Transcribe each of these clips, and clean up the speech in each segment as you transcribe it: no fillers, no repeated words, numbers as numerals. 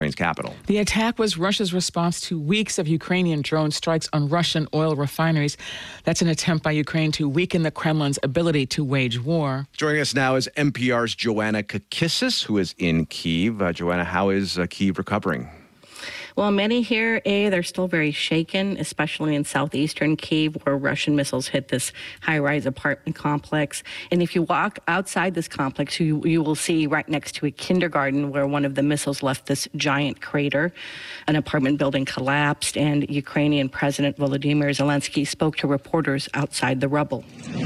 Ukraine's capital. The attack was Russia's response to weeks of Ukrainian drone strikes on Russian oil refineries. That's an attempt by Ukraine to weaken the Kremlin's ability to wage war. Joining us now is NPR's Joanna Kakissis, who is in Kyiv. Joanna, how is Kyiv recovering? Well, many here, they're still very shaken, especially in southeastern Kyiv, where Russian missiles hit this high-rise apartment complex. And if you walk outside this complex, you will see right next to a kindergarten where one of the missiles left this giant crater. An apartment building collapsed, and Ukrainian President Volodymyr Zelensky spoke to reporters outside the rubble.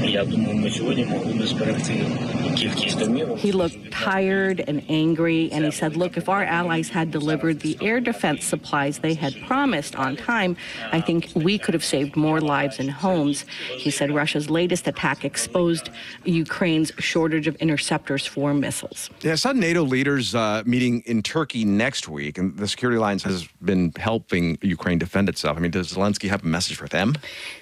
He looked tired and angry, and he said, look, if our allies had delivered the air defense supplies they had promised on time, I think we could have saved more lives and homes. He said Russia's latest attack exposed Ukraine's shortage of interceptors for missiles. Yeah, I saw NATO leaders meeting in Turkey next week, and the security alliance has been helping Ukraine defend itself. I mean, does Zelensky have a message for them?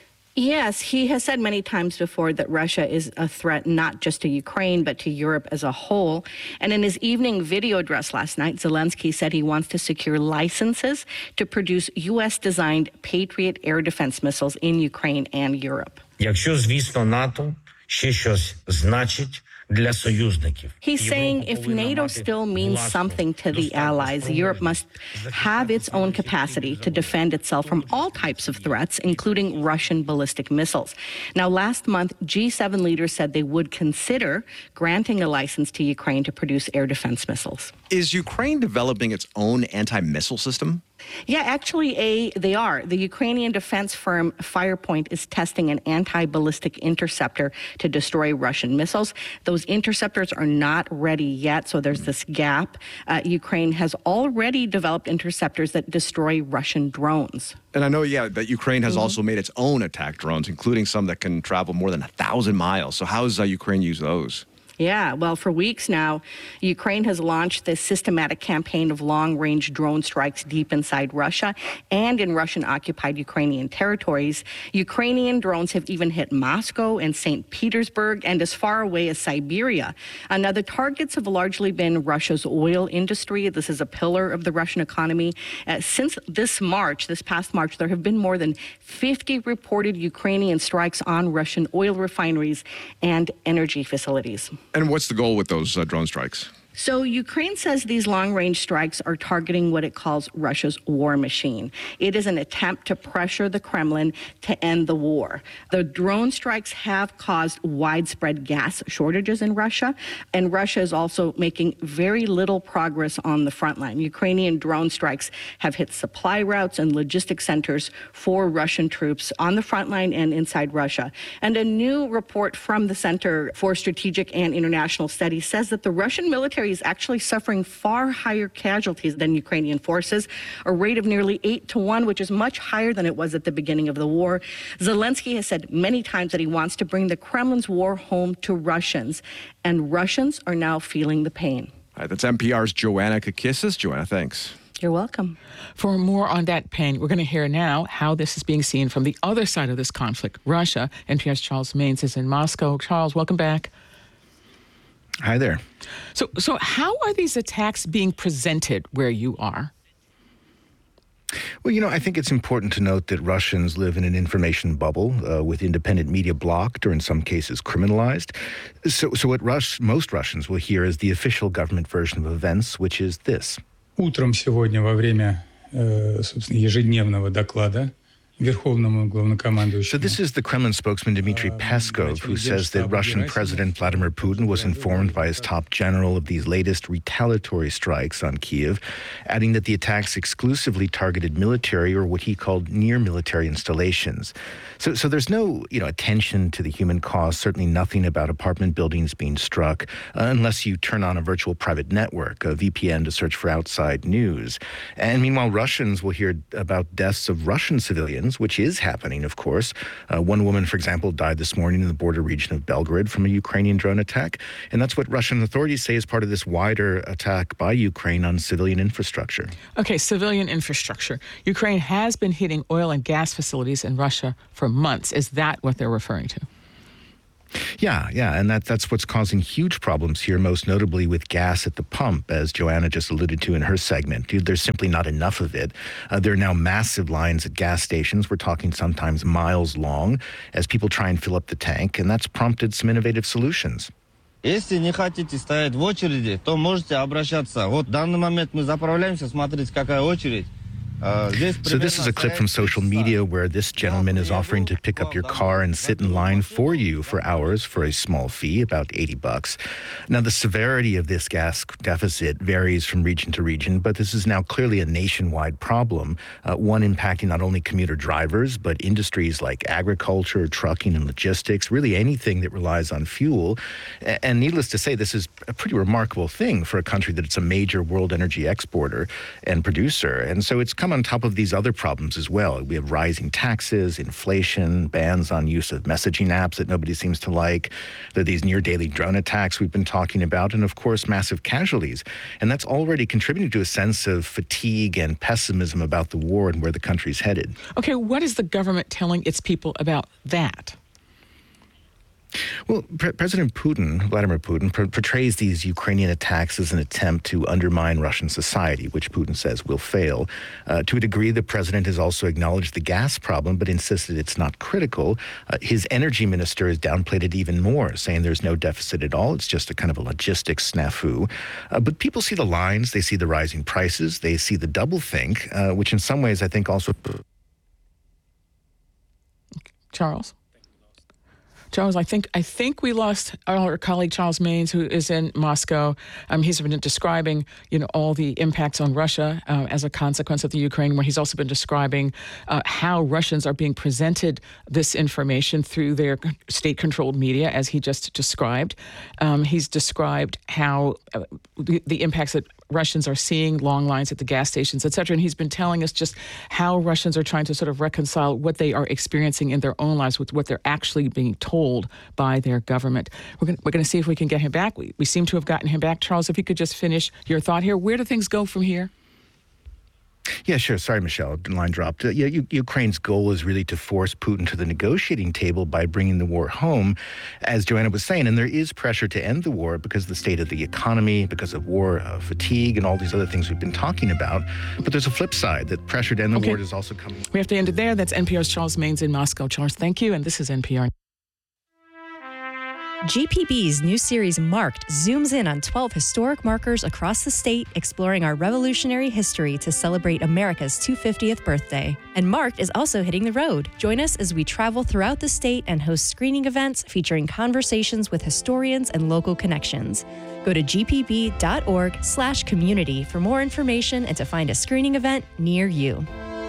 Yes, he has said many times before that Russia is a threat not just to Ukraine, but to Europe as a whole. And in his evening video address last night, Zelensky said he wants to secure licenses to produce U.S.-designed Patriot air defense missiles in Ukraine and Europe. Якщо, звісно, НАТО ще щось значить для союзників. He's saying if NATO still means something to the allies, Europe must have its own capacity to defend itself from all types of threats, including Russian ballistic missiles. Now, last month, G7 leaders said they would consider granting a license to Ukraine to produce air defense missiles. Is Ukraine developing its own anti-missile system? Yeah, actually, they are. The Ukrainian defense firm Firepoint is testing an anti-ballistic interceptor to destroy Russian missiles. Those interceptors are not ready yet, so there's this gap. Ukraine has already developed interceptors that destroy Russian drones. And I know, that Ukraine has also made its own attack drones, including some that can travel more than 1,000 miles. So how does Ukraine use those? Yeah, well, for weeks now, Ukraine has launched this systematic campaign of long-range drone strikes deep inside Russia and in Russian-occupied Ukrainian territories. Ukrainian drones have even hit Moscow and St. Petersburg and as far away as Siberia. Now, the targets have largely been Russia's oil industry. This is a pillar of the Russian economy. Since this past March, there have been more than 50 reported Ukrainian strikes on Russian oil refineries and energy facilities. And what's the goal with those drone strikes? So Ukraine says these long-range strikes are targeting what it calls Russia's war machine. It is an attempt to pressure the Kremlin to end the war. The drone strikes have caused widespread gas shortages in Russia, and Russia is also making very little progress on the front line. Ukrainian drone strikes have hit supply routes and logistics centers for Russian troops on the front line and inside Russia. And a new report from the Center for Strategic and International Studies says that the Russian military is actually suffering far higher casualties than Ukrainian forces, a rate of nearly 8-1, which is much higher than it was at the beginning of the war. Zelensky has said many times that he wants to bring the Kremlin's war home to Russians, and Russians are now feeling the pain. All right, that's NPR's Joanna Kakissis. Joanna, thanks. You're welcome. For more on that pain, we're going to hear now how this is being seen from the other side of this conflict, Russia. NPR's Charles Maynes is in Moscow. Charles, welcome back. Hi there. So how are these attacks being presented where you are? Well, I think it's important to note that Russians live in an information bubble with independent media blocked or in some cases criminalized. So what most Russians will hear is the official government version of events, which is this. Утром сегодня во время, собственно, ежедневного доклада So this is the Kremlin spokesman Dmitry Peskov, who says that Russian President Vladimir Putin was informed by his top general of these latest retaliatory strikes on Kyiv, adding that the attacks exclusively targeted military or what he called near-military installations. So there's no, attention to the human cost, certainly nothing about apartment buildings being struck, unless you turn on a virtual private network, a VPN to search for outside news. And meanwhile, Russians will hear about deaths of Russian civilians, which is happening, of course. One woman, for example, died this morning in the border region of Belgorod from a Ukrainian drone attack. And that's what Russian authorities say is part of this wider attack by Ukraine on civilian infrastructure. Okay, civilian infrastructure. Ukraine has been hitting oil and gas facilities in Russia for months. Is that what they're referring to? Yeah, and that's what's causing huge problems here, most notably with gas at the pump, as Joanna just alluded to in her segment. There's simply not enough of it. There are now massive lines at gas stations. We're talking sometimes miles long as people try and fill up the tank, and that's prompted some innovative solutions. Если не хотите стоять в очереди, то можете обращаться. Вот в данный момент мы заправляемся, смотрите, какая очередь. So this is a clip from social media where this gentleman is offering to pick up your car and sit in line for you for hours for a small fee, about $80. Now, the severity of this gas deficit varies from region to region, but this is now clearly a nationwide problem, one impacting not only commuter drivers, but industries like agriculture, trucking, and logistics, really anything that relies on fuel. And needless to say, this is a pretty remarkable thing for a country that it's a major world energy exporter and producer. And so it's come on top of these other problems as well. We have rising taxes, inflation, bans on use of messaging apps that nobody seems to like. There are these near-daily drone attacks we've been talking about, and of course, massive casualties. And that's already contributing to a sense of fatigue and pessimism about the war and where the country's headed. Okay, what is the government telling its people about that? Well, President Putin, Vladimir Putin, portrays these Ukrainian attacks as an attempt to undermine Russian society, which Putin says will fail. To a degree, the president has also acknowledged the gas problem, but insisted it's not critical. His energy minister has downplayed it even more, saying there's no deficit at all. It's just a kind of a logistics snafu. But people see the lines, they see the rising prices, they see the doublethink, which in some ways I think also... Charles, I think we lost our colleague Charles Maynes, who is in Moscow. He's been describing, all the impacts on Russia as a consequence of the Ukraine war. He's also been describing how Russians are being presented this information through their state-controlled media, as he just described. He's described how the impacts that Russians are seeing, long lines at the gas stations, et cetera. And he's been telling us just how Russians are trying to sort of reconcile what they are experiencing in their own lives with what they're actually being told by their government. We're going to see if we can get him back. We seem to have gotten him back. Charles, if you could just finish your thought here. Where do things go from here? Yeah, sure. Sorry, Michelle, the line dropped. Ukraine's goal is really to force Putin to the negotiating table by bringing the war home, as Joanna was saying. And there is pressure to end the war because of the state of the economy, because of war fatigue, and all these other things we've been talking about. But there's a flip side, that pressure to end the war is also coming. We have to end it there. That's NPR's Charles Maynes in Moscow. Charles, thank you. And this is NPR. GPB's new series Marked zooms in on 12 historic markers across the state, exploring our revolutionary history to celebrate America's 250th birthday. And Marked is also hitting the road. Join us as we travel throughout the state and host screening events featuring conversations with historians and local connections. Go to gpb.org/community for more information and to find a screening event near you.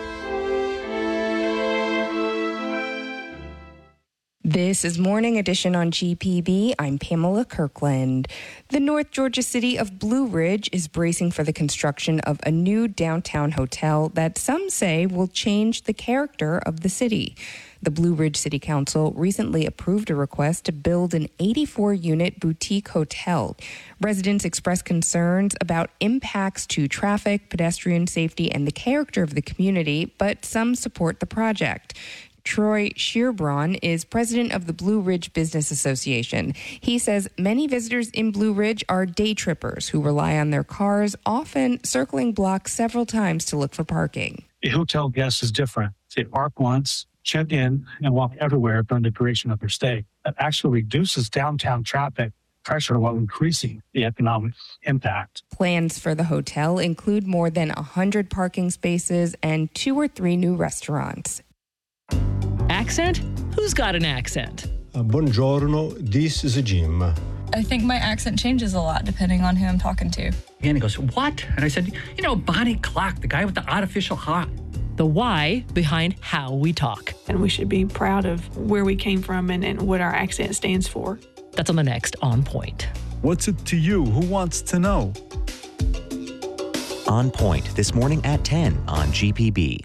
This is Morning Edition on GPB. I'm Pamela Kirkland. The North Georgia city of Blue Ridge is bracing for the construction of a new downtown hotel that some say will change the character of the city. The Blue Ridge City Council recently approved a request to build an 84-unit boutique hotel. Residents expressed concerns about impacts to traffic, pedestrian safety, and the character of the community, but some support the project. Troy Shearbraun is president of the Blue Ridge Business Association. He says many visitors in Blue Ridge are day trippers who rely on their cars, often circling blocks several times to look for parking. A hotel guest is different. They park once, check in, and walk everywhere during the duration of their stay. That actually reduces downtown traffic pressure while increasing the economic impact. Plans for the hotel include more than 100 parking spaces and 2 or 3 new restaurants. Accent? Who's got an accent? Buongiorno, this is Jim. I think my accent changes a lot depending on who I'm talking to. And he goes, what? And I said, Bonnie Clark, the guy with the artificial heart. The why behind how we talk. And we should be proud of where we came from and what our accent stands for. That's on the next On Point. What's it to you? Who wants to know? On Point, this morning at 10 on GPB.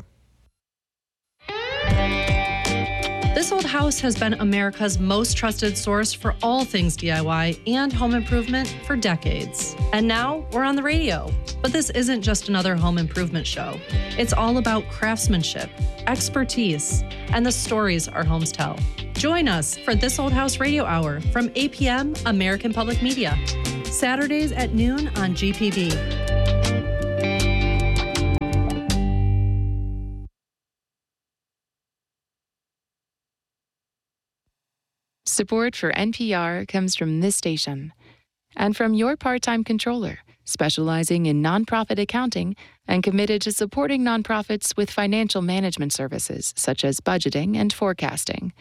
This old house has been America's most trusted source for all things DIY and home improvement for decades. And now we're on the radio. But this isn't just another home improvement show. It's all about craftsmanship, expertise, and the stories our homes tell. Join us for This Old House Radio Hour from 8 p.m. American Public Media. Saturdays at noon on GPB. Support for NPR comes from this station and from your part-time controller, specializing in nonprofit accounting and committed to supporting nonprofits with financial management services such as budgeting and forecasting.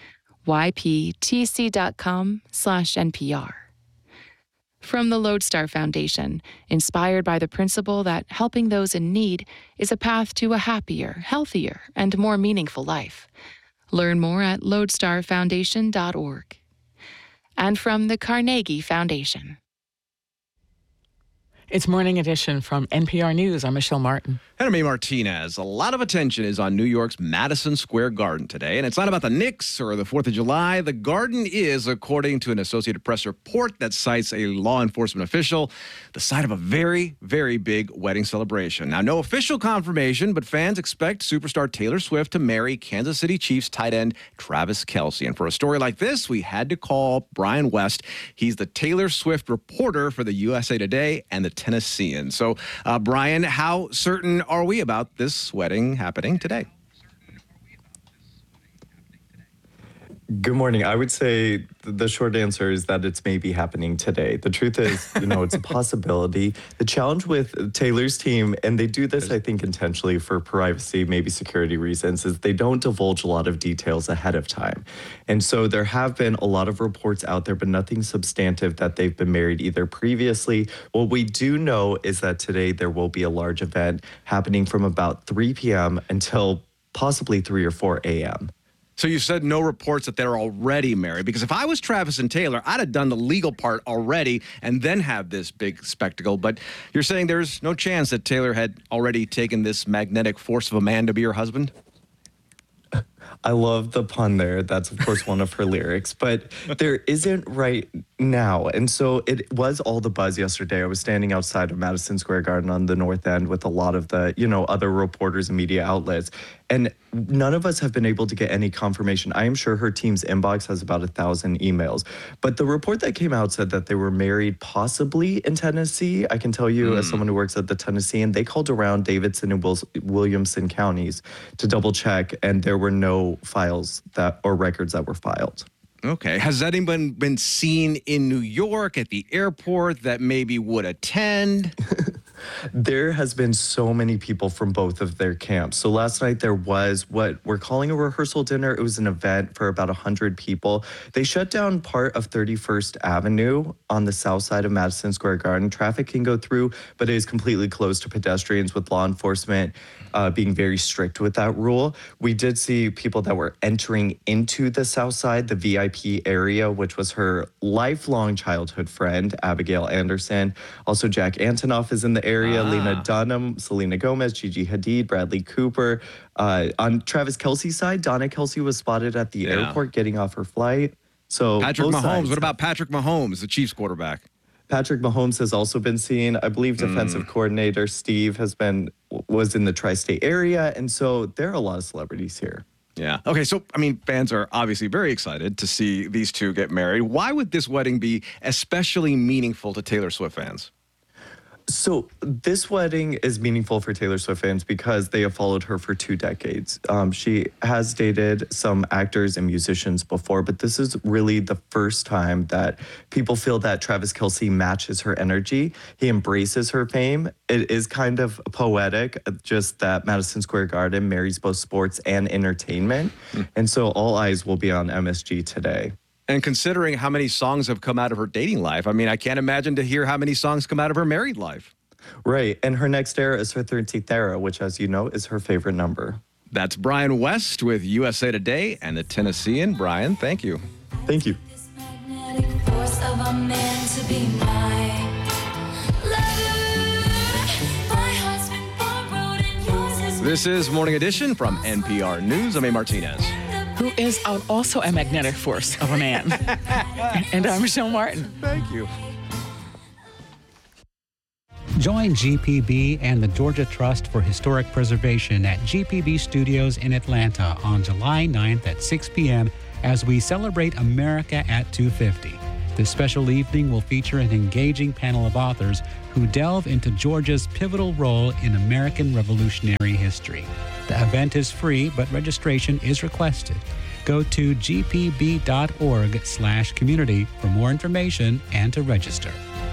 yptc.com/NPR. From the Lodestar Foundation, inspired by the principle that helping those in need is a path to a happier, healthier, and more meaningful life. Learn more at lodestarfoundation.org. And from the Carnegie Foundation. It's Morning Edition from NPR News. I'm Michelle Martin. And I'm A. Martinez. A lot of attention is on New York's Madison Square Garden today. And it's not about the Knicks or the 4th of July. The Garden is, according to an Associated Press report that cites a law enforcement official, the site of a very, very big wedding celebration. Now, no official confirmation, but fans expect superstar Taylor Swift to marry Kansas City Chiefs tight end Travis Kelce. And for a story like this, we had to call Brian West. He's the Taylor Swift reporter for the USA Today and the Tennessean. So, Brian, how certain are we about this wedding happening today? Good morning. I would say the short answer is that it's maybe happening today. The truth is, it's a possibility. The challenge with Taylor's team, and they do this, I think, intentionally for privacy, maybe security reasons, is they don't divulge a lot of details ahead of time. And so there have been a lot of reports out there, but nothing substantive that they've been married either previously. What we do know is that today there will be a large event happening from about 3 p.m. until possibly 3 or 4 a.m. So you said no reports that they're already married, because if I was Travis and Taylor, I'd have done the legal part already and then have this big spectacle. But you're saying there's no chance that Taylor had already taken this magnetic force of a man to be her husband? I love the pun there. That's, of course, one of her lyrics. But there isn't right now. And so it was all the buzz yesterday. I was standing outside of Madison Square Garden on the north end with a lot of the, other reporters and media outlets. And none of us have been able to get any confirmation. I am sure her team's inbox has about 1,000 emails. But the report that came out said that they were married possibly in Tennessee. I can tell you, as someone who works at the Tennessean, they called around Davidson and Williamson counties to double check, and there were no files or records that were filed. Okay. Has anyone been seen in New York at the airport that maybe would attend? There has been so many people from both of their camps. So last night there was what we're calling a rehearsal dinner. It was an event for about 100 people. They shut down part of 31st Avenue on the south side of Madison Square Garden. Traffic can go through, but it is completely closed to pedestrians, with law enforcement being very strict with that rule. We did see people that were entering into the south side, the VIP area, which was her lifelong childhood friend, Abigail Anderson. Also, Jack Antonoff is in the area, Lena Dunham, Selena Gomez, Gigi Hadid, Bradley Cooper. On Travis Kelce's side, Donna Kelce was spotted at the airport getting off her flight. So Patrick Mahomes. What about Patrick Mahomes, the Chiefs quarterback? Patrick Mahomes has also been seen. I believe defensive coordinator Steve was in the tri-state area. And so there are a lot of celebrities here. Yeah. Okay. So, fans are obviously very excited to see these two get married. Why would this wedding be especially meaningful to Taylor Swift fans? So this wedding is meaningful for Taylor Swift fans because they have followed her for 2 decades. She has dated some actors and musicians before, but this is really the first time that people feel that Travis Kelce matches her energy. He embraces her fame. It is kind of poetic, just that Madison Square Garden marries both sports and entertainment. And so all eyes will be on MSG today. And considering how many songs have come out of her dating life, I can't imagine to hear how many songs come out of her married life. Right. And her next era is her 13th era, which, as you know, is her favorite number. That's Brian West with USA Today and the Tennessean. Brian, thank you. Thank you. This is Morning Edition from NPR News. I'm A. Martinez. Who is also a magnetic force of a man. And I'm Michelle Martin. Thank you. Join GPB and the Georgia Trust for Historic Preservation at GPB Studios in Atlanta on July 9th at 6 p.m. as we celebrate America at 250. This special evening will feature an engaging panel of authors who delve into Georgia's pivotal role in American Revolutionary history. The event is free, but registration is requested. Go to gpb.org/community for more information and to register.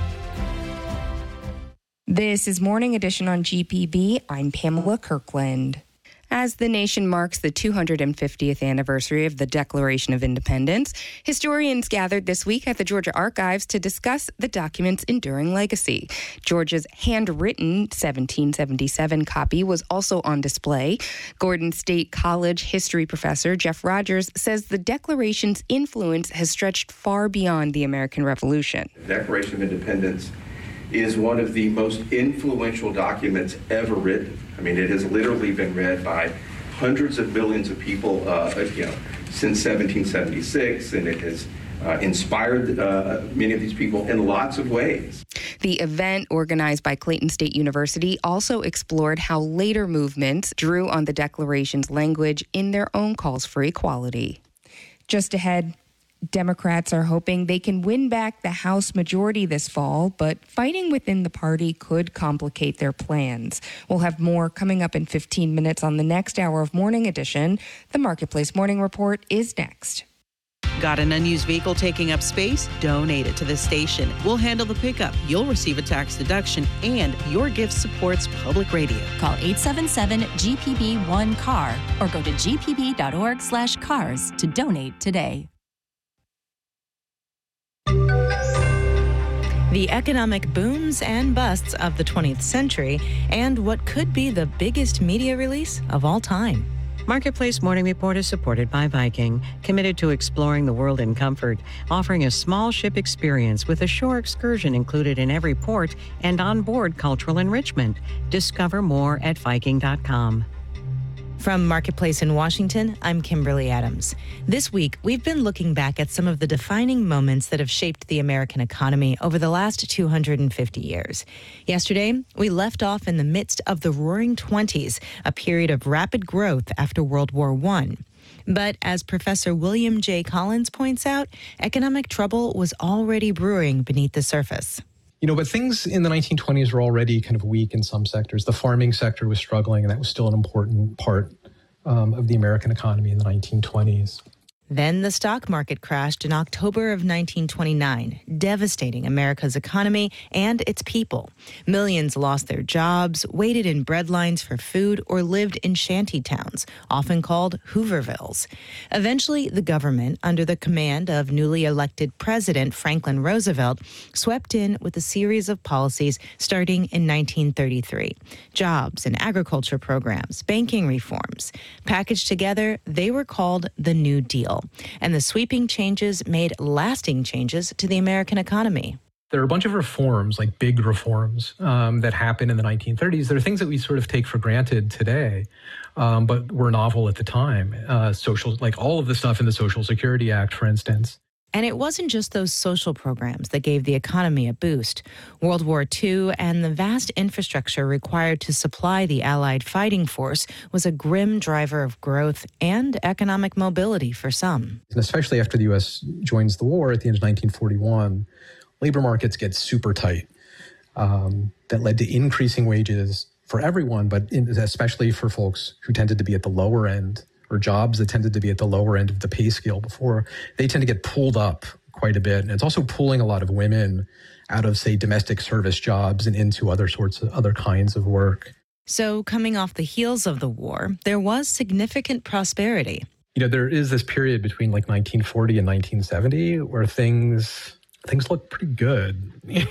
This is Morning Edition on GPB. I'm Pamela Kirkland. As the nation marks the 250th anniversary of the Declaration of Independence, historians gathered this week at the Georgia Archives to discuss the document's enduring legacy. Georgia's handwritten 1777 copy was also on display. Gordon State College history professor Jeff Rogers says the Declaration's influence has stretched far beyond the American Revolution. The Declaration of Independence is one of the most influential documents ever written. I mean, it has literally been read by hundreds of millions of people, since 1776, and it has inspired many of these people in lots of ways. The event, organized by Clayton State University, also explored how later movements drew on the Declaration's language in their own calls for equality. Just ahead, Democrats are hoping they can win back the House majority this fall, but fighting within the party could complicate their plans. We'll have more coming up in 15 minutes on the next hour of Morning Edition. The Marketplace Morning Report is next. Got an unused vehicle taking up space? Donate it to the station. We'll handle the pickup. You'll receive a tax deduction, and your gift supports public radio. Call 877-GPB-1-CAR or go to gpb.org/cars to donate today. The economic booms and busts of the 20th century and what could be the biggest media release of all time. Marketplace Morning Report is supported by Viking, committed to exploring the world in comfort, offering a small ship experience with a shore excursion included in every port and onboard cultural enrichment. Discover more at Viking.com. From Marketplace in Washington, I'm Kimberly Adams. This week, we've been looking back at some of the defining moments that have shaped the American economy over the last 250 years. Yesterday, we left off in the midst of the Roaring '20s, a period of rapid growth after World War I. But as Professor William J. Collins points out, economic trouble was already brewing beneath the surface. But things in the 1920s were already kind of weak in some sectors. The farming sector was struggling, and that was still an important part of the American economy in the 1920s. Then the stock market crashed in October of 1929, devastating America's economy and its people. Millions lost their jobs, waited in bread lines for food, or lived in shanty towns, often called Hoovervilles. Eventually, the government, under the command of newly elected President Franklin Roosevelt, swept in with a series of policies starting in 1933. Jobs and agriculture programs, banking reforms. Packaged together, they were called the New Deal. And the sweeping changes made lasting changes to the American economy. There are a bunch of reforms, like big reforms, that happened in the 1930s. There are things that we sort of take for granted today, but were novel at the time. Like all of the stuff in the Social Security Act, for instance. And it wasn't just those social programs that gave the economy a boost. World War II and the vast infrastructure required to supply the Allied fighting force was a grim driver of growth and economic mobility for some. And especially after the U.S. joins the war at the end of 1941, labor markets get super tight. That led to increasing wages for everyone, but especially for folks who tended to be at the lower end, or jobs that tended to be at the lower end of the pay scale before. They tend to get pulled up quite a bit. And it's also pulling a lot of women out of, say, domestic service jobs and into other kinds of work. So coming off the heels of the war, there was significant prosperity. There is this period between like 1940 and 1970 where things look pretty good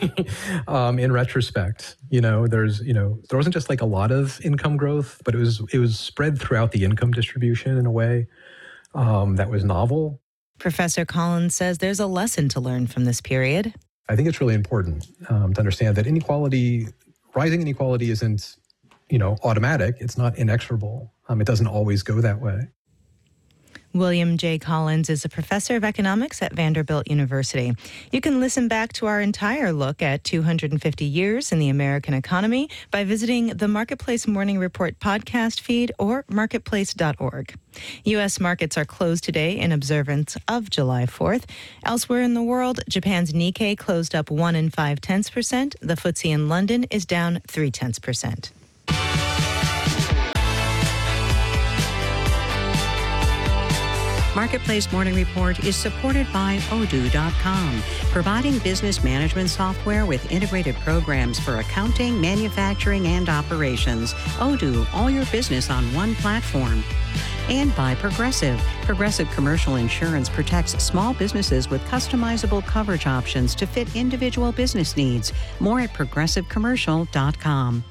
in retrospect. There wasn't just like a lot of income growth, but it was spread throughout the income distribution in a way that was novel. Professor Collins says there's a lesson to learn from this period. I think it's really important to understand that rising inequality isn't, automatic. It's not inexorable. It doesn't always go that way. William J. Collins is a professor of economics at Vanderbilt University. You can listen back to our entire look at 250 years in the American economy by visiting the Marketplace Morning Report podcast feed or marketplace.org. U.S. markets are closed today in observance of July 4th. Elsewhere in the world, Japan's Nikkei closed up 1 5/10%. The FTSE in London is down 0.3%. Marketplace Morning Report is supported by Odoo.com, providing business management software with integrated programs for accounting, manufacturing, and operations. Odoo, all your business on one platform. And by Progressive. Progressive Commercial Insurance protects small businesses with customizable coverage options to fit individual business needs. More at progressivecommercial.com.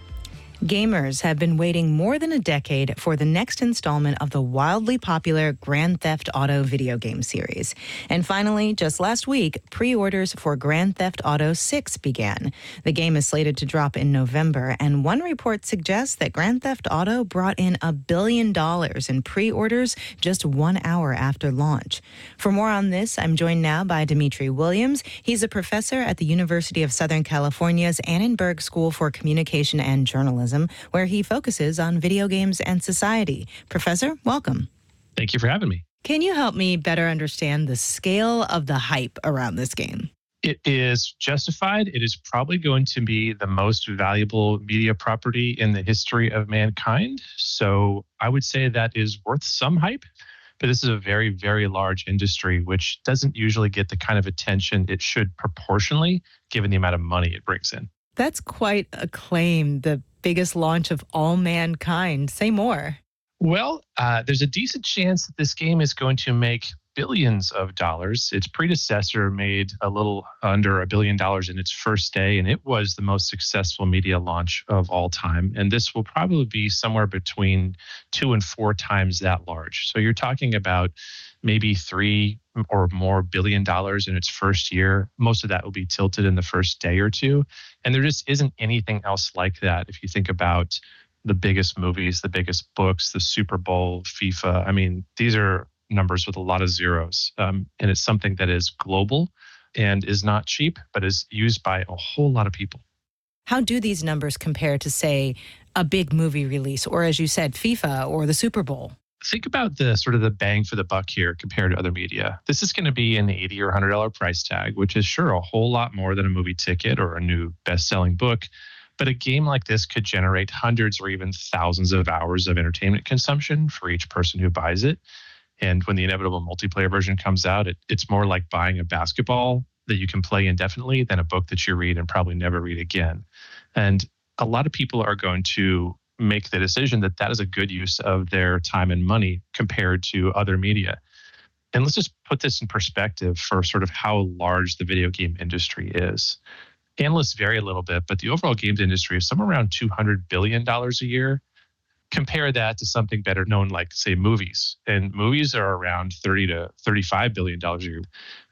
Gamers have been waiting more than a decade for the next installment of the wildly popular Grand Theft Auto video game series. And finally, just last week, pre-orders for Grand Theft Auto 6 began. The game is slated to drop in November, and one report suggests that Grand Theft Auto brought in $1 billion in pre-orders just 1 hour after launch. For more on this, I'm joined now by Dimitri Williams. He's a professor at the University of Southern California's Annenberg School for Communication and Journalism, where he focuses on video games and society. Professor, welcome. Thank you for having me. Can you help me better understand the scale of the hype around this game? It is justified. It is probably going to be the most valuable media property in the history of mankind. So I would say that is worth some hype. But this is a very, very large industry, which doesn't usually get the kind of attention it should proportionally, given the amount of money it brings in. That's quite a claim, the biggest launch of all mankind. Say more. Well, there's a decent chance that this game is going to make billions of dollars. Its predecessor made a little under $1 billion in its first day, and it was the most successful media launch of all time. And this will probably be somewhere between 2 and 4 times that large. So you're talking about maybe $3 or more billion in its first year. Most of that will be tilted in the first day or two. And there just isn't anything else like that. If you think about the biggest movies, the biggest books, the Super Bowl, FIFA, I mean, these are numbers with a lot of zeros. And it's something that is global and is not cheap, but is used by a whole lot of people. How do these numbers compare to, say, a big movie release, or as you said, FIFA or the Super Bowl? Think about the sort of the bang for the buck here compared to other media. This is going to be an $80 or $100 price tag, which is sure a whole lot more than a movie ticket or a new best-selling book. But a game like this could generate hundreds or even thousands of hours of entertainment consumption for each person who buys it. And when the inevitable multiplayer version comes out, it's more like buying a basketball that you can play indefinitely than a book that you read and probably never read again. And a lot of people are going to make the decision that that is a good use of their time and money compared to other media. And let's just put this in perspective for sort of how large the video game industry is. Analysts vary a little bit, but the overall games industry is somewhere around $200 billion a year. Compare that to something better known like, say, movies. And movies are around $30 to $35 billion a year.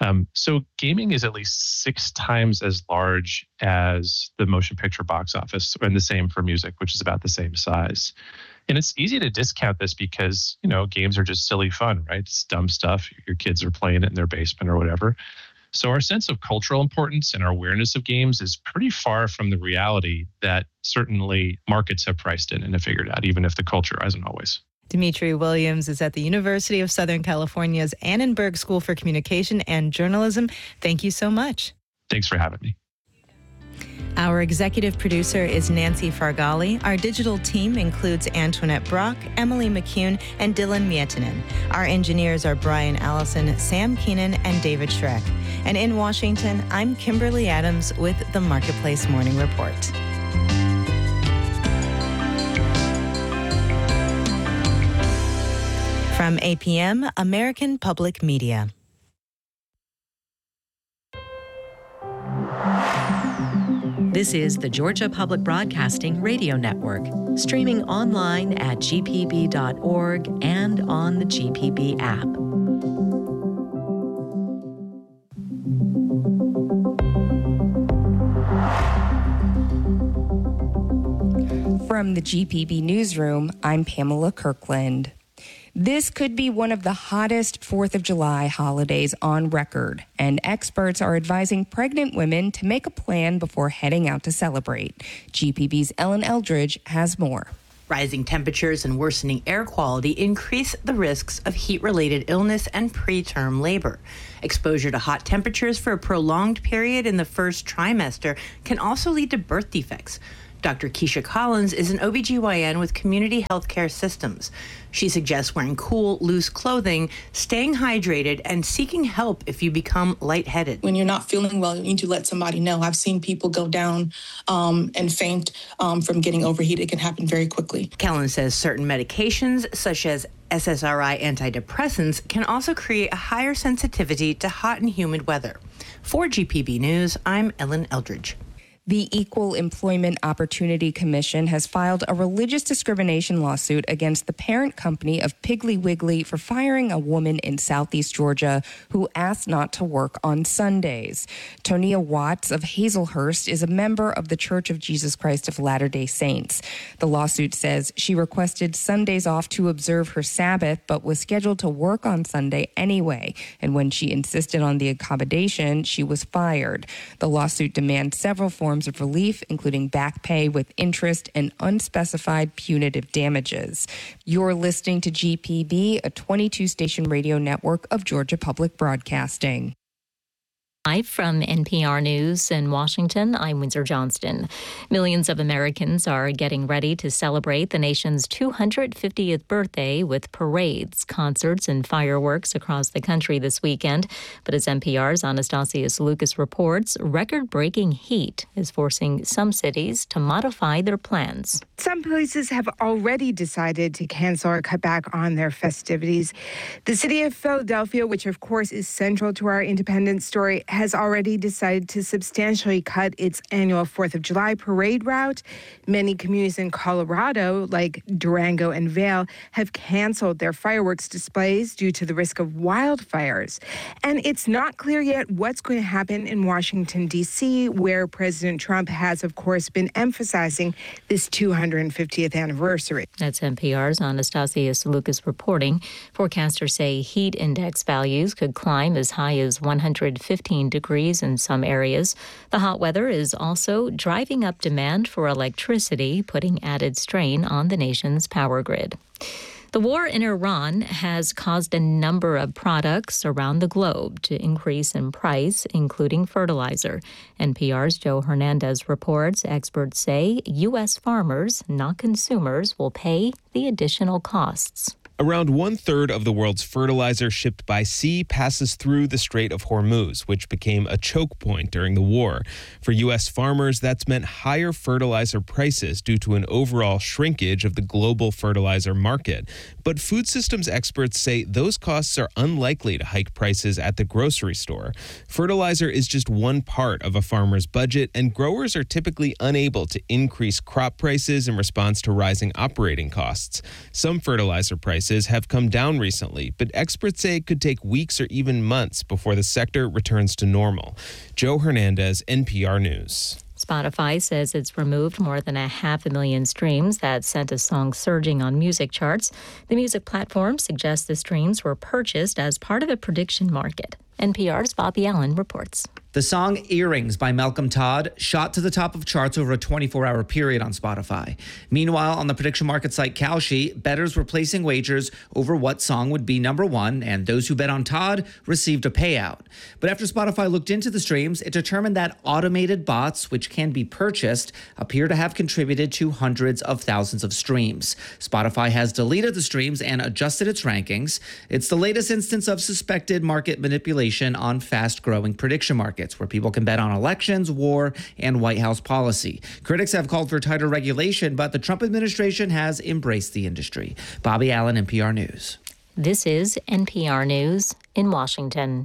So gaming is at least 6 times as large as the motion picture box office, and the same for music, which is about the same size. And it's easy to discount this because, you know, games are just silly fun, right? It's dumb stuff. Your kids are playing it in their basement or whatever. So our sense of cultural importance and our awareness of games is pretty far from the reality that certainly markets have priced in and have figured out, even if the culture hasn't always. Dimitri Williams is at the University of Southern California's Annenberg School for Communication and Journalism. Thank you so much. Thanks for having me. Our executive producer is Nancy Fargali. Our digital team includes Antoinette Brock, Emily McCune, and Dylan Miettinen. Our engineers are Brian Allison, Sam Keenan, and David Schreck. And in Washington, I'm Kimberly Adams with the Marketplace Morning Report. From APM, American Public Media. This is the Georgia Public Broadcasting Radio Network, streaming online at gpb.org and on the GPB app. From the GPB Newsroom, I'm Pamela Kirkland. This could be one of the hottest 4th of July holidays on record, and experts are advising pregnant women to make a plan before heading out to celebrate. GPB's Ellen Eldridge has more. Rising temperatures and worsening air quality increase the risks of heat-related illness and preterm labor. Exposure to hot temperatures for a prolonged period in the first trimester can also lead to birth defects. Dr. Keisha Collins is an OBGYN with Community Healthcare Systems. She suggests wearing cool, loose clothing, staying hydrated, and seeking help if you become lightheaded. When you're not feeling well, you need to let somebody know. I've seen people go down and faint from getting overheated. It can happen very quickly. Kellen says certain medications, such as SSRI antidepressants, can also create a higher sensitivity to hot and humid weather. For GPB News, I'm Ellen Eldridge. The Equal Employment Opportunity Commission has filed a religious discrimination lawsuit against the parent company of Piggly Wiggly for firing a woman in Southeast Georgia who asked not to work on Sundays. Tonia Watts of Hazelhurst is a member of the Church of Jesus Christ of Latter-day Saints. The lawsuit says she requested Sundays off to observe her Sabbath, but was scheduled to work on Sunday anyway. And when she insisted on the accommodation, she was fired. The lawsuit demands several forms of relief, including back pay with interest and unspecified punitive damages. You're listening to GPB, a 22-station radio network of Georgia Public Broadcasting. Live from NPR News in Washington, I'm Windsor Johnston. Millions of Americans are getting ready to celebrate the nation's 250th birthday with parades, concerts, and fireworks across the country this weekend. But as NPR's Anastasius Lucas reports, record-breaking heat is forcing some cities to modify their plans. Some places have already decided to cancel or cut back on their festivities. The city of Philadelphia, which of course is central to our independence story, has already decided to substantially cut its annual 4th of July parade route. Many communities in Colorado, like Durango and Vail, have canceled their fireworks displays due to the risk of wildfires. And it's not clear yet what's going to happen in Washington, D.C., where President Trump has, of course, been emphasizing this 250th anniversary. That's NPR's Anastasius Lucas reporting. Forecasters say heat index values could climb as high as 115 degrees in some areas. The hot weather is also driving up demand for electricity, putting added strain on the nation's power grid. The war in Iran has caused a number of products around the globe to increase in price, including fertilizer. NPR's Joe Hernandez reports experts say U.S. farmers, not consumers, will pay the additional costs. Around 1/3 of the world's fertilizer shipped by sea passes through the Strait of Hormuz, which became a choke point during the war. For U.S. farmers, that's meant higher fertilizer prices due to an overall shrinkage of the global fertilizer market. But food systems experts say those costs are unlikely to hike prices at the grocery store. Fertilizer is just one part of a farmer's budget, and growers are typically unable to increase crop prices in response to rising operating costs. Some fertilizer prices have come down recently, but experts say it could take weeks or even months before the sector returns to normal. Joe Hernandez, NPR News. Spotify says it's removed more than 500,000 streams that sent a song surging on music charts. The music platform suggests the streams were purchased as part of a prediction market. NPR's Bobby Allen reports. The song Earrings by Malcolm Todd shot to the top of charts over a 24-hour period on Spotify. Meanwhile, on the prediction market site Kalshi, bettors were placing wagers over what song would be number one, and those who bet on Todd received a payout. But after Spotify looked into the streams, it determined that automated bots, which can be purchased, appear to have contributed to hundreds of thousands of streams. Spotify has deleted the streams and adjusted its rankings. It's the latest instance of suspected market manipulation on fast-growing prediction markets, where people can bet on elections, war, and White House policy. Critics have called for tighter regulation, but the Trump administration has embraced the industry. Bobby Allen, NPR News. This is NPR News in Washington.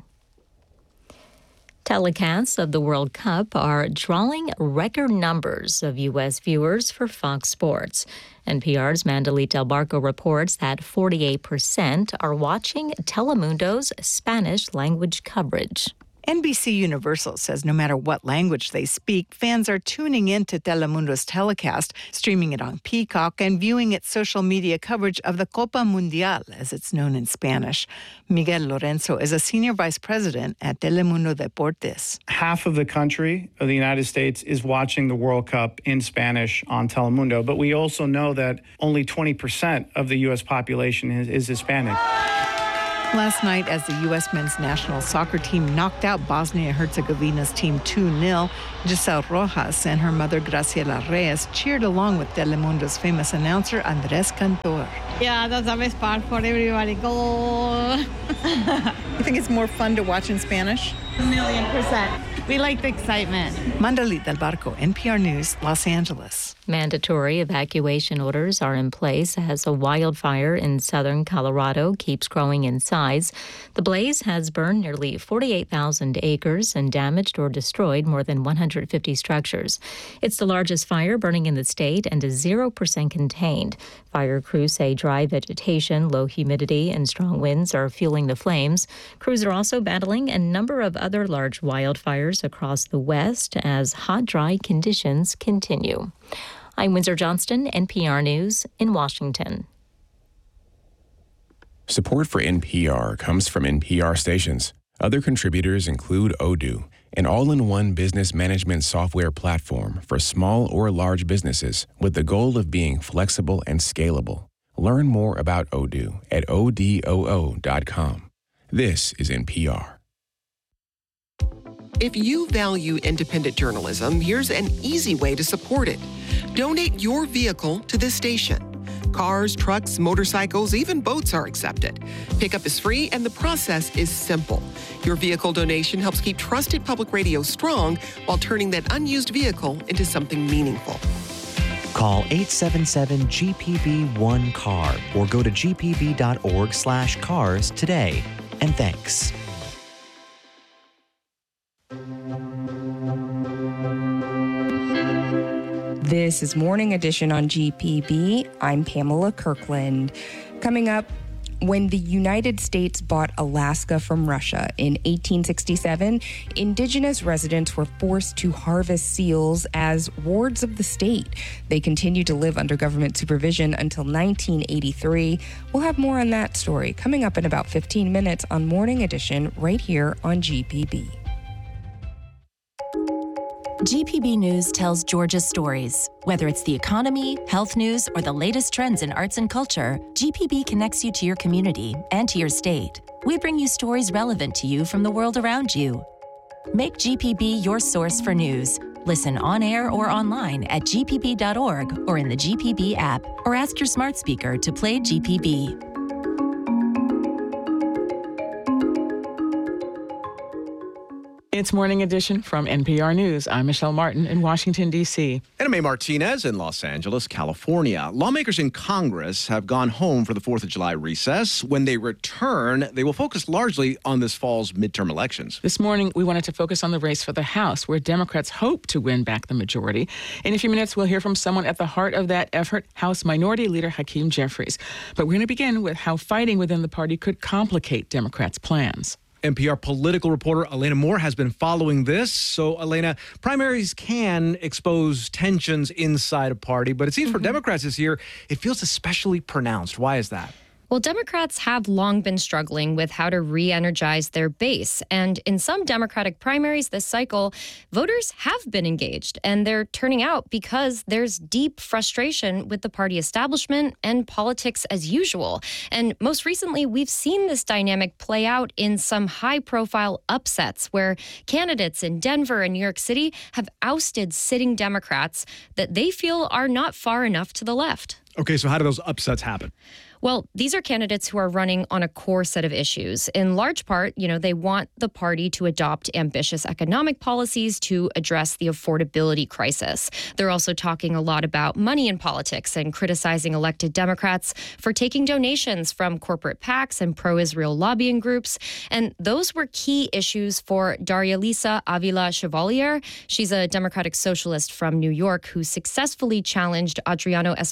Telecasts of the World Cup are drawing record numbers of U.S. viewers for Fox Sports. NPR's Mandalit Del Barco reports that 48% are watching Telemundo's Spanish language coverage. NBC Universal says no matter what language they speak, fans are tuning in to Telemundo's telecast, streaming it on Peacock, and viewing its social media coverage of the Copa Mundial, as it's known in Spanish. Miguel Lorenzo is a senior vice president at Telemundo Deportes. Half of the country of the United States is watching the World Cup in Spanish on Telemundo, but we also know that only 20% of the U.S. population is Hispanic. Last night, as the U.S. men's national soccer team knocked out Bosnia-Herzegovina's team 2-0, Giselle Rojas and her mother Graciela Reyes cheered along with Telemundo's famous announcer Andrés Cantor. Yeah, that's the best part for everybody. Go! You think it's more fun to watch in Spanish? 1,000,000%. We like the excitement. Mandalit Del Barco, NPR News, Los Angeles. Mandatory evacuation orders are in place as a wildfire in southern Colorado keeps growing in size. The blaze has burned nearly 48,000 acres and damaged or destroyed more than 150 structures. It's the largest fire burning in the state and is 0% contained. Fire crews say dry vegetation, low humidity, and strong winds are fueling the flames. Crews are also battling a number of other large wildfires across the West as hot, dry conditions continue. I'm Windsor Johnston, NPR News in Washington. Support for NPR comes from NPR stations. Other contributors include Odoo, an all-in-one business management software platform for small or large businesses with the goal of being flexible and scalable. Learn more about Odoo at odoo.com. This is NPR. If you value independent journalism, here's an easy way to support it. Donate your vehicle to this station. Cars, trucks, motorcycles, even boats are accepted. Pickup is free and the process is simple. Your vehicle donation helps keep trusted public radio strong while turning that unused vehicle into something meaningful. Call 877-GPB-1-CAR or go to gpb.org/cars today. And thanks. This is Morning Edition on GPB. I'm Pamela Kirkland. Coming up, when the United States bought Alaska from Russia in 1867, indigenous residents were forced to harvest seals as wards of the state. They continued to live under government supervision until 1983. We'll have more on that story coming up in about 15 minutes on Morning Edition right here on GPB. GPB News tells Georgia's stories. Whether it's the economy, health news, or the latest trends in arts and culture, GPB connects you to your community and to your state. We bring you stories relevant to you from the world around you. Make GPB your source for news. Listen on air or online at gpb.org or in the GPB app, or ask your smart speaker to play GPB. It's Morning Edition from NPR News. I'm Michelle Martin in Washington, D.C. Anna Mae Martinez in Los Angeles, California. Lawmakers in Congress have gone home for the 4th of July recess. When they return, they will focus largely on this fall's midterm elections. This morning, we wanted to focus on the race for the House, where Democrats hope to win back the majority. In a few minutes, we'll hear from someone at the heart of that effort, House Minority Leader Hakeem Jeffries. But we're going to begin with how fighting within the party could complicate Democrats' plans. NPR political reporter Elena Moore has been following this. So, Elena, primaries can expose tensions inside a party, but it seems for Democrats this year, it feels especially pronounced. Why is that? Well, Democrats have long been struggling with how to re-energize their base. And in some Democratic primaries this cycle, voters have been engaged, and they're turning out because there's deep frustration with the party establishment and politics as usual. And most recently, we've seen this dynamic play out in some high-profile upsets where candidates in Denver and New York City have ousted sitting Democrats that they feel are not far enough to the left. Okay, so how do those upsets happen? Well, these are candidates who are running on a core set of issues. In large part, they want the party to adopt ambitious economic policies to address the affordability crisis. They're also talking a lot about money in politics and criticizing elected Democrats for taking donations from corporate PACs and pro-Israel lobbying groups. And those were key issues for Daria Lisa Avila Chevalier. She's a Democratic socialist from New York who successfully challenged Adriano Espaillat,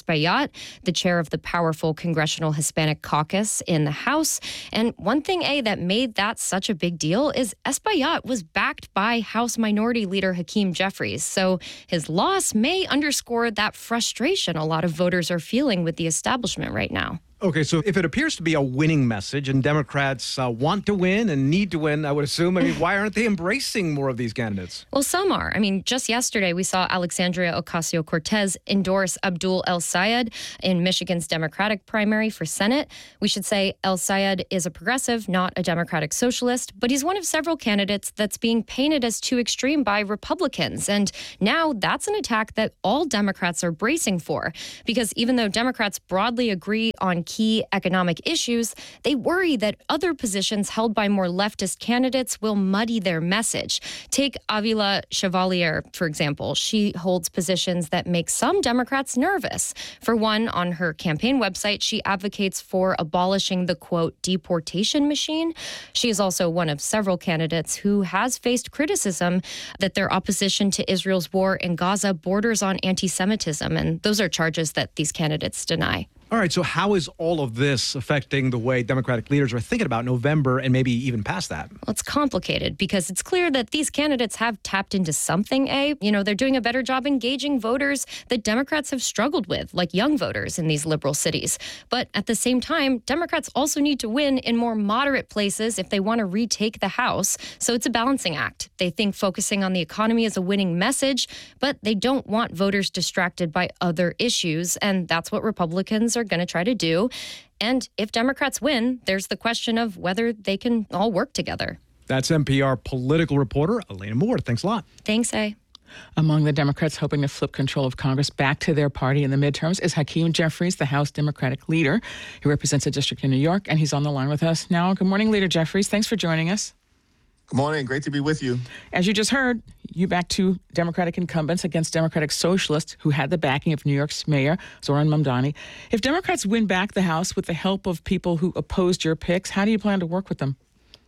the chair of the powerful Congressional Hispanic Caucus in the House. And one thing, that made that such a big deal is Espaillat was backed by House Minority Leader Hakeem Jeffries. So his loss may underscore that frustration a lot of voters are feeling with the establishment right now. Okay, so if it appears to be a winning message and Democrats want to win and need to win, I would assume, why aren't they embracing more of these candidates? Well, some are. Just yesterday we saw Alexandria Ocasio-Cortez endorse Abdul El Sayed in Michigan's Democratic primary for Senate. We should say El Sayed is a progressive, not a Democratic socialist, but he's one of several candidates that's being painted as too extreme by Republicans. And now that's an attack that all Democrats are bracing for, because even though Democrats broadly agree on key economic issues, they worry that other positions held by more leftist candidates will muddy their message. Take Avila Chevalier, for example. She holds positions that make some Democrats nervous. For one, on her campaign website, she advocates for abolishing the, quote, deportation machine. She is also one of several candidates who has faced criticism that their opposition to Israel's war in Gaza borders on anti-Semitism, and those are charges that these candidates deny. All right, so how is all of this affecting the way Democratic leaders are thinking about November and maybe even past that? Well, it's complicated because it's clear that these candidates have tapped into something, they're doing a better job engaging voters that Democrats have struggled with, like young voters in these liberal cities. But at the same time, Democrats also need to win in more moderate places if they want to retake the House. So it's a balancing act. They think focusing on the economy is a winning message, but they don't want voters distracted by other issues. And that's what Republicans are going to try to do. And if Democrats win, there's the question of whether they can all work together. That's NPR political reporter Elena Moore. Thanks a lot. Thanks, A. Among the Democrats hoping to flip control of Congress back to their party in the midterms is Hakeem Jeffries, the House Democratic leader. He represents a district in New York, and he's on the line with us now. Good morning, Leader Jeffries. Thanks for joining us. Good morning. Great to be with you. As you just heard, you backed two Democratic incumbents against Democratic socialists who had the backing of New York's Mayor Zohran Mamdani. If Democrats win back the House with the help of people who opposed your picks, how do you plan to work with them?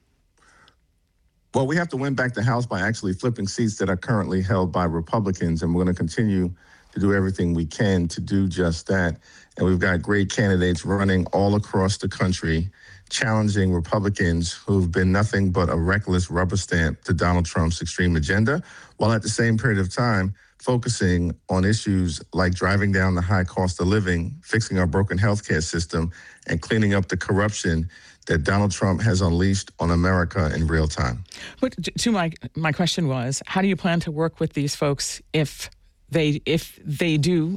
Well, we have to win back the House by actually flipping seats that are currently held by Republicans, and we're going to continue to do everything we can to do just that. And we've got great candidates running all across the country, challenging Republicans who've been nothing but a reckless rubber stamp to Donald Trump's extreme agenda, while at the same period of time focusing on issues like driving down the high cost of living, fixing our broken healthcare system, and cleaning up the corruption that Donald Trump has unleashed on America in real time. But to my question was, how do you plan to work with these folks if they do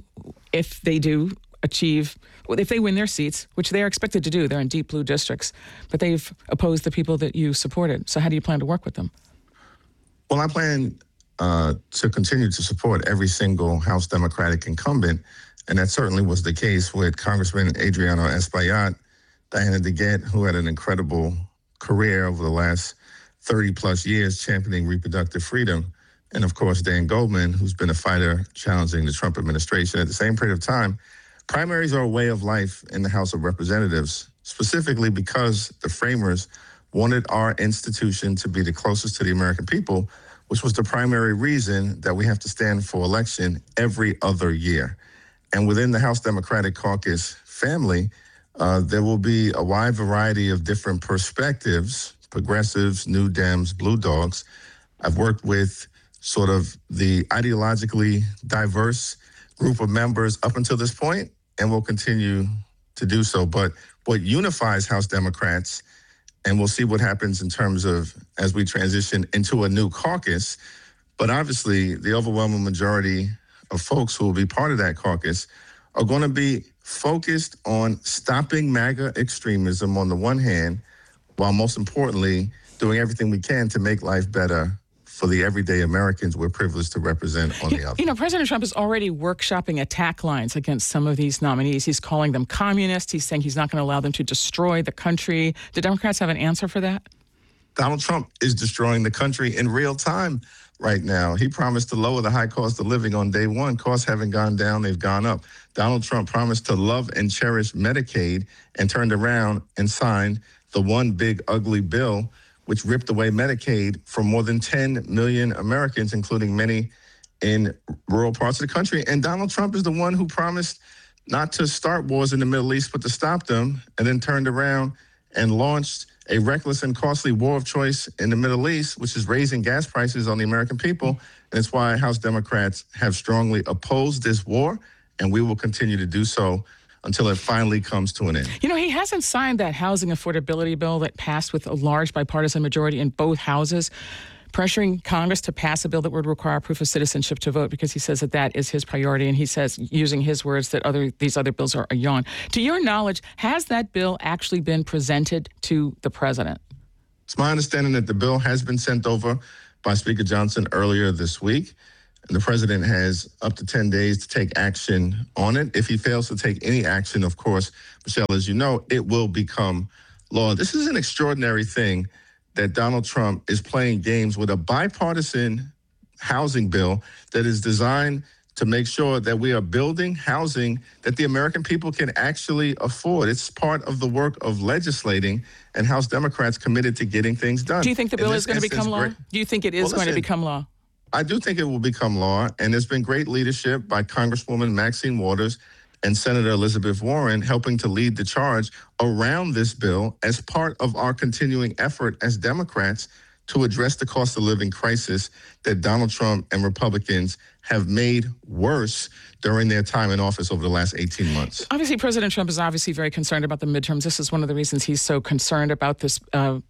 achieve, if they win their seats, which they are expected to do? They're in deep blue districts, but they've opposed the people that you supported. So how do you plan to work with them? Well, I plan to continue to support every single House Democratic incumbent, and that certainly was the case with Congressman Adriano Espaillat, Diana DeGette, who had an incredible career over the last 30-plus years championing reproductive freedom, and, of course, Dan Goldman, who's been a fighter challenging the Trump administration. At the same period of time, primaries are a way of life in the House of Representatives, specifically because the framers wanted our institution to be the closest to the American people, which was the primary reason that we have to stand for election every other year. And within the House Democratic Caucus family, there will be a wide variety of different perspectives, progressives, New Dems, Blue Dogs. I've worked with sort of the ideologically diverse group of members up until this point, and will continue to do so. But what unifies House Democrats, and we'll see what happens in terms of as we transition into a new caucus, but obviously the overwhelming majority of folks who will be part of that caucus are going to be focused on stopping MAGA extremism on the one hand, while most importantly, doing everything we can to make life better for the everyday Americans we're privileged to represent on the other. You know, President Trump is already workshopping attack lines against some of these nominees. He's calling them communists. He's saying he's not going to allow them to destroy the country. Do Democrats have an answer for that? Donald Trump is destroying the country in real time right now. He promised to lower the high cost of living on day one. Costs haven't gone down, they've gone up. Donald Trump promised to love and cherish Medicaid and turned around and signed the one big ugly bill which ripped away Medicaid from more than 10 million Americans, including many in rural parts of the country. And Donald Trump is the one who promised not to start wars in the Middle East, but to stop them, and then turned around and launched a reckless and costly war of choice in the Middle East, which is raising gas prices on the American people. And it's why House Democrats have strongly opposed this war, and we will continue to do so until it finally comes to an end. You know, he hasn't signed that housing affordability bill that passed with a large bipartisan majority in both houses, pressuring Congress to pass a bill that would require proof of citizenship to vote, because he says that is his priority. And he says, using his words, that these other bills are a yawn. To your knowledge, has that bill actually been presented to the president? It's my understanding that the bill has been sent over by Speaker Johnson earlier this week. And the president has up to 10 days to take action on it. If he fails to take any action, of course, Michelle, as you know, it will become law. This is an extraordinary thing that Donald Trump is playing games with a bipartisan housing bill that is designed to make sure that we are building housing that the American people can actually afford. It's part of the work of legislating, and House Democrats committed to getting things done. Do you think the bill is going to become law? Do you think it is going to become law? I do think it will become law, and there's been great leadership by Congresswoman Maxine Waters and Senator Elizabeth Warren helping to lead the charge around this bill as part of our continuing effort as Democrats to address the cost of living crisis that Donald Trump and Republicans have made worse during their time in office over the last 18 months. Obviously, President Trump is obviously very concerned about the midterms. This is one of the reasons he's so concerned about this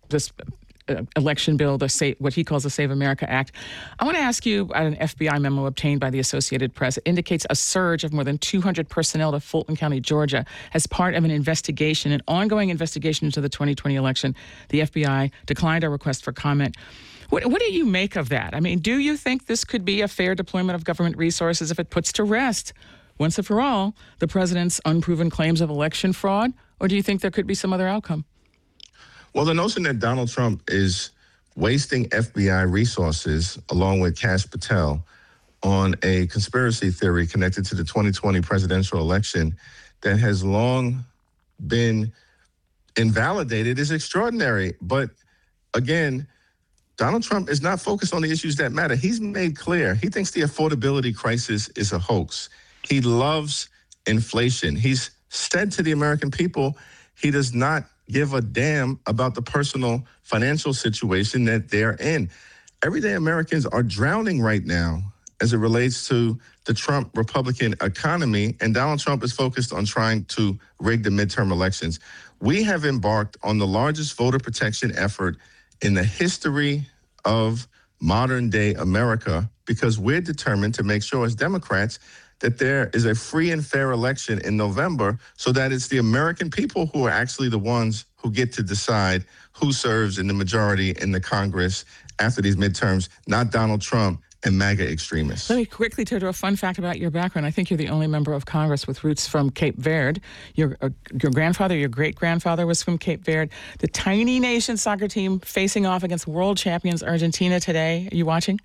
election bill, what he calls the Save America Act. I want to ask you about an FBI memo obtained by the Associated Press. It indicates a surge of more than 200 personnel to Fulton County, Georgia, as part of an ongoing investigation into the 2020 election. The FBI declined our request for comment. What do you make of that? I mean, do you think this could be a fair deployment of government resources if it puts to rest, once and for all, the president's unproven claims of election fraud? Or do you think there could be some other outcome? Well, the notion that Donald Trump is wasting FBI resources, along with Kash Patel, on a conspiracy theory connected to the 2020 presidential election that has long been invalidated is extraordinary. But again, Donald Trump is not focused on the issues that matter. He's made clear he thinks the affordability crisis is a hoax. He loves inflation. He's said to the American people he does not give a damn about the personal financial situation that they're in. Everyday Americans are drowning right now as it relates to the Trump Republican economy, and Donald Trump is focused on trying to rig the midterm elections. We have embarked on the largest voter protection effort in the history of modern day America because we're determined to make sure as Democrats that there is a free and fair election in November so that it's the American people who are actually the ones who get to decide who serves in the majority in the Congress after these midterms, not Donald Trump and MAGA extremists. Let me quickly turn to a fun fact about your background. I think you're the only member of Congress with roots from Cape Verde. Your grandfather, your great-grandfather was from Cape Verde. The tiny nation soccer team facing off against world champions Argentina today. Are you watching?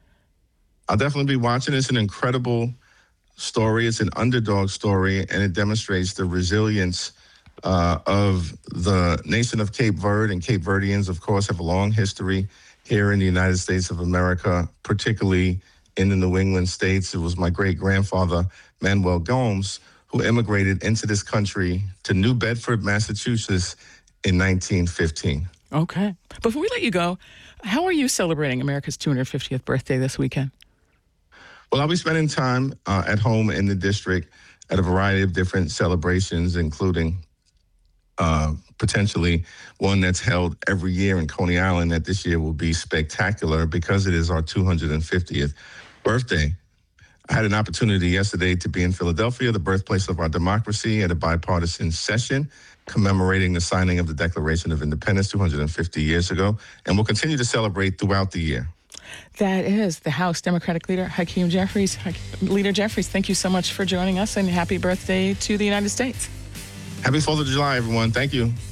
I'll definitely be watching. It's an incredible story. It's an underdog story, and it demonstrates the resilience of the nation of Cape Verde. And Cape Verdeans, of course, have a long history here in the United States of America, particularly in the New England states. It was my great-grandfather, Manuel Gomes, who immigrated into this country to New Bedford, Massachusetts in 1915. Okay. Before we let you go, how are you celebrating America's 250th birthday this weekend? Well, I'll be spending time at home in the district at a variety of different celebrations, including potentially one that's held every year in Coney Island that this year will be spectacular because it is our 250th birthday. I had an opportunity yesterday to be in Philadelphia, the birthplace of our democracy, at a bipartisan session commemorating the signing of the Declaration of Independence 250 years ago, and we'll continue to celebrate throughout the year. That is the House Democratic Leader, Hakeem Jeffries. Leader Jeffries, thank you so much for joining us, and happy birthday to the United States. Happy 4th of July, everyone. Thank you.